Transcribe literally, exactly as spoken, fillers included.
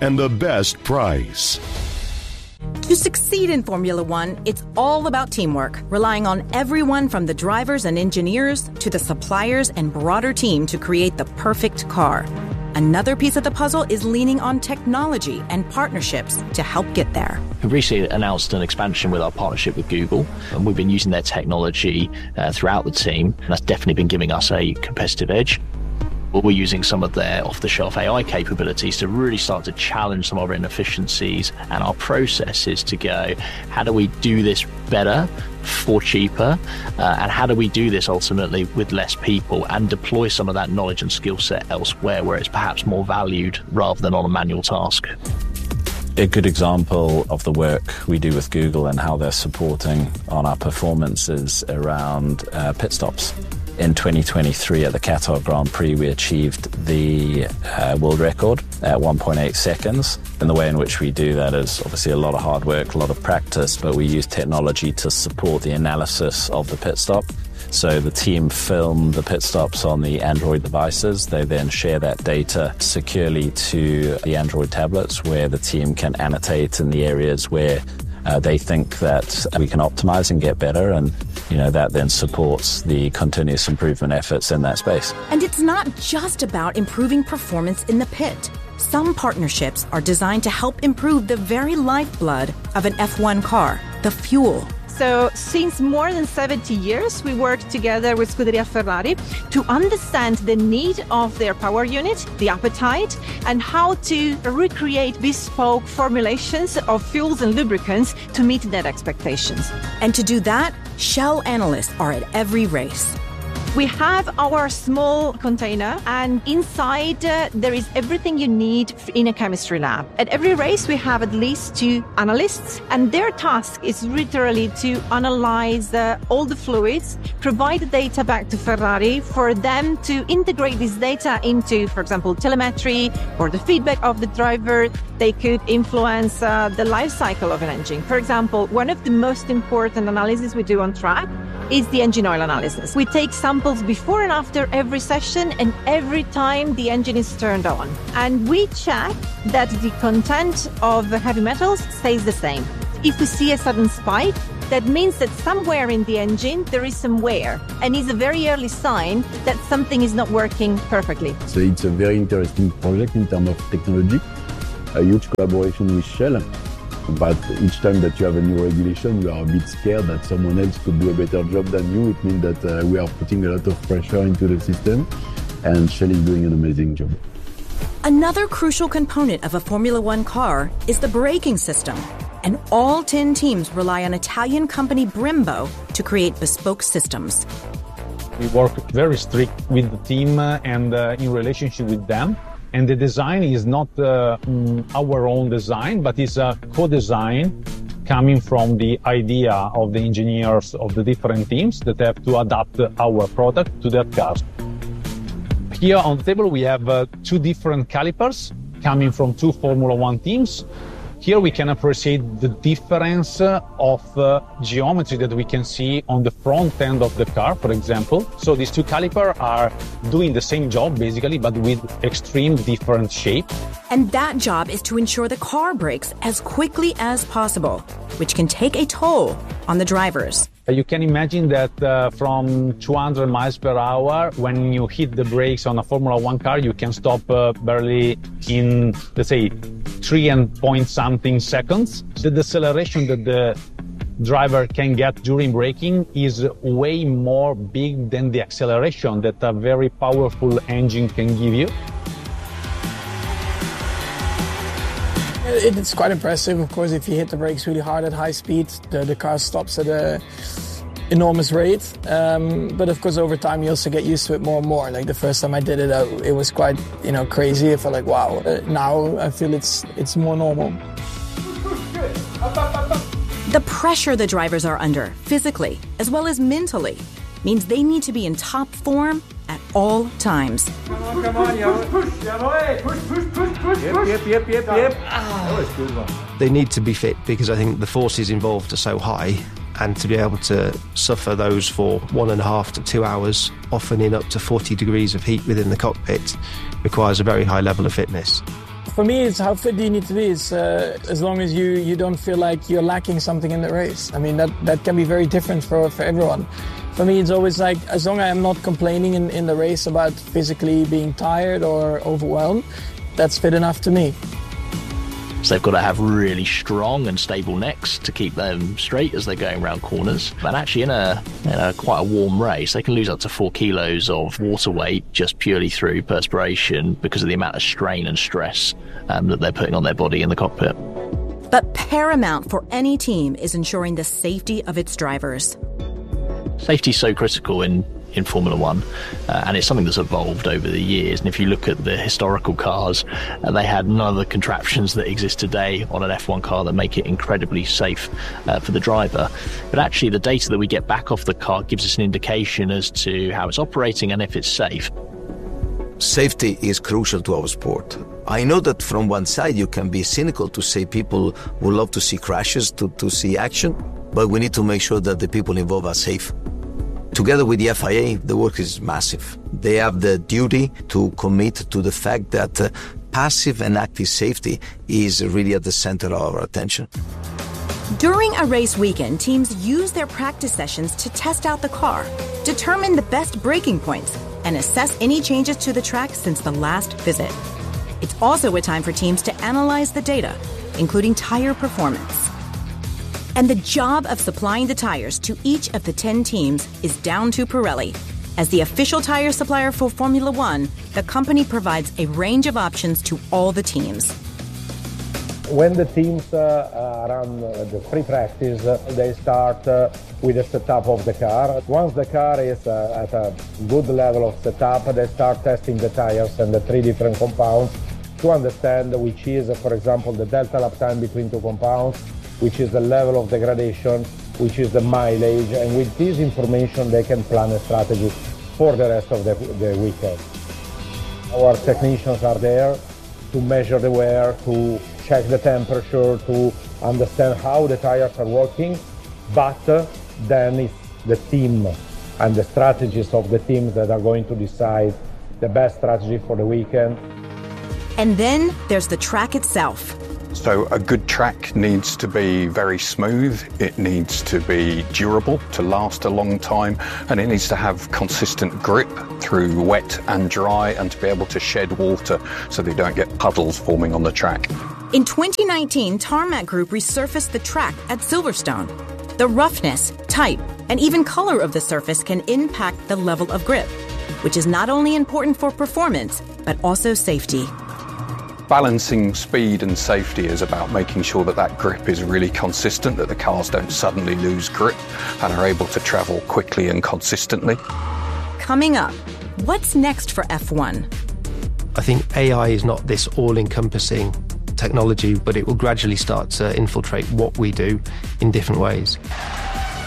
and the best price. To succeed in Formula One, it's all about teamwork, relying on everyone from the drivers and engineers to the suppliers and broader team to create the perfect car. Another piece of the puzzle is leaning on technology and partnerships to help get there. We recently announced an expansion with our partnership with Google, and we've been using their technology uh, throughout the team, and that's definitely been giving us a competitive edge. We're using some of their off-the-shelf A I capabilities to really start to challenge some of our inefficiencies and our processes to go, how do we do this better for cheaper? Uh, and how do we do this ultimately with less people and deploy some of that knowledge and skill set elsewhere where it's perhaps more valued rather than on a manual task? A good example of the work we do with Google and how they're supporting on our performance is around uh, pit stops. In twenty twenty-three at the Qatar Grand Prix, we achieved the uh, world record at one point eight seconds. And the way in which we do that is obviously a lot of hard work, a lot of practice, but we use technology to support the analysis of the pit stop. So the team film the pit stops on the Android devices. They then share that data securely to the Android tablets where the team can annotate in the areas where Uh, they think that we can optimize and get better, and you know that then supports the continuous improvement efforts in that space. And it's not just about improving performance in the pit. Some partnerships are designed to help improve the very lifeblood of an F one car, the fuel. So since more than seventy years, we work together with Scuderia Ferrari to understand the need of their power unit, the appetite, and how to recreate bespoke formulations of fuels and lubricants to meet their expectations. And to do that, Shell analysts are at every race. We have our small container, and inside uh, there is everything you need in a chemistry lab. At every race, we have at least two analysts, and their task is literally to analyze uh, all the fluids, provide the data back to Ferrari for them to integrate this data into, for example, telemetry or the feedback of the driver. They could influence uh, the life cycle of an engine. For example, one of the most important analyses we do on track is the engine oil analysis. We take samples before and after every session and every time the engine is turned on. And we check that the content of heavy metals stays the same. If we see a sudden spike, that means that somewhere in the engine there is some wear, and it's a very early sign that something is not working perfectly. So it's a very interesting project in terms of technology, a huge collaboration with Shell. But each time that you have a new regulation, you are a bit scared that someone else could do a better job than you. It means that uh, we are putting a lot of pressure into the system, and Shell is doing an amazing job. Another crucial component of a Formula One car is the braking system. And all ten teams rely on Italian company Brembo to create bespoke systems. We work very strict with the team and uh, in relationship with them. And the design is not uh, our own design, but it's a co-design coming from the idea of the engineers of the different teams that have to adapt our product to their cars. Here on the table, we have uh, two different calipers coming from two Formula One teams. Here we can appreciate the difference of uh, geometry that we can see on the front end of the car, for example. So these two calipers are doing the same job, basically, but with extreme different shape. And that job is to ensure the car brakes as quickly as possible, which can take a toll on the drivers. You can imagine that uh, from two hundred miles per hour, when you hit the brakes on a Formula One car, you can stop uh, barely in, let's say, three and point something seconds. The deceleration that the driver can get during braking is way more big than the acceleration that a very powerful engine can give you. It's quite impressive. Of course, if you hit the brakes really hard at high speed, the, the car stops at a enormous rate. Um, but of course, over time, you also get used to it more and more. Like the first time I did it, I, it was quite, you know, crazy. I felt like, wow. Uh, now I feel it's it's more normal. The pressure the drivers are under, physically as well as mentally, means they need to be in top form at all times. Come on, come on, yo. Push, push, push, push, push, push. Yep, yep, yep, yep, yep. Ah. That was a good one. They need to be fit because I think the forces involved are so high, and to be able to suffer those for one and a half to two hours, often in up to forty degrees of heat within the cockpit, requires a very high level of fitness. For me, it's how fit do you need to be. It's uh, as long as you, you don't feel like you're lacking something in the race. I mean, that, that can be very different for, for everyone. For me, it's always like, as long as I'm not complaining in, in the race about physically being tired or overwhelmed, that's fit enough to me. So they've got to have really strong and stable necks to keep them straight as they're going around corners. And actually in a, in a quite a warm race, they can lose up to four kilos of water weight just purely through perspiration because of the amount of strain and stress um, that they're putting on their body in the cockpit. But paramount for any team is ensuring the safety of its drivers. Safety is so critical in in Formula One, uh, and it's something that's evolved over the years. And if you look at the historical cars, uh, they had none of the contraptions that exist today on an F one car that make it incredibly safe uh, for the driver. But actually the data that we get back off the car gives us an indication as to how it's operating and if it's safe. Safety is crucial to our sport. I know that from one side you can be cynical to say people would love to see crashes, to, to see action, but we need to make sure that the people involved are safe. Together with the F I A, the work is massive. They have the duty to commit to the fact that uh, passive and active safety is really at the center of our attention. During a race weekend, teams use their practice sessions to test out the car, determine the best braking points, and assess any changes to the track since the last visit. It's also a time for teams to analyze the data, including tire performance. And the job of supplying the tires to each of the ten teams is down to Pirelli. As the official tire supplier for Formula One, the company provides a range of options to all the teams. When the teams uh, run uh, the free practice, uh, they start uh, with the setup of the car. Once the car is uh, at a good level of setup, they start testing the tires and the three different compounds to understand which is, uh, for example, the delta lap time between two compounds, which is the level of degradation, which is the mileage, and with this information they can plan a strategy for the rest of the, the weekend. Our technicians are there to measure the wear, to check the temperature, to understand how the tires are working, but uh, then it's the team and the strategies of the teams that are going to decide the best strategy for the weekend. And then there's the track itself. So a good track needs to be very smooth, it needs to be durable, to last a long time, and it needs to have consistent grip through wet and dry and to be able to shed water so they don't get puddles forming on the track. In twenty nineteen, Tarmac Group resurfaced the track at Silverstone. The roughness, type, and even color of the surface can impact the level of grip, which is not only important for performance, but also safety. Balancing speed and safety is about making sure that that grip is really consistent, that the cars don't suddenly lose grip and are able to travel quickly and consistently. Coming up, what's next for F one? I think A I is not this all-encompassing technology, but it will gradually start to infiltrate what we do in different ways.